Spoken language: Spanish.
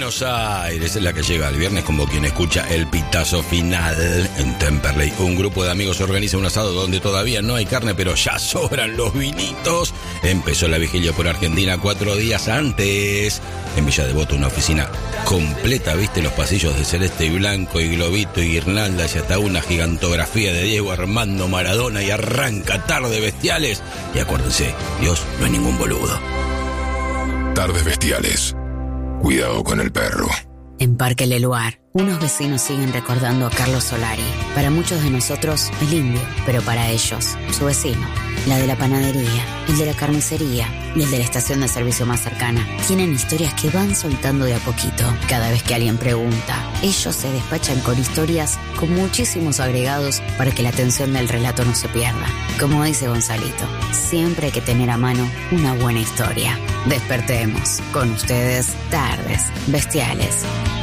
Buenos Aires, es la que llega el viernes como quien escucha el pitazo final en Temperley. Un grupo de amigos organiza un asado donde todavía no hay carne, pero ya sobran los vinitos. Empezó la vigilia por Argentina 4 días antes. En Villa Devoto, una oficina completa, viste los pasillos de celeste y blanco y globito y guirnaldas y hasta una gigantografía de Diego Armando Maradona y arranca Tardes Bestiales. Y acuérdense, Dios no es ningún boludo. Tardes Bestiales. Cuidado con el perro. En Parque Leluar, unos vecinos siguen recordando a Carlos Solari. Para muchos de nosotros, el indio, pero para ellos, su vecino. La de la panadería, el de la carnicería y el de la estación de servicio más cercana. Tienen historias que van soltando de a poquito. Cada vez que alguien pregunta, ellos se despachan con historias con muchísimos agregados para que la atención del relato no se pierda. Como dice Gonzalito, siempre hay que tener a mano una buena historia. Despertemos. Con ustedes, Tardes Bestiales.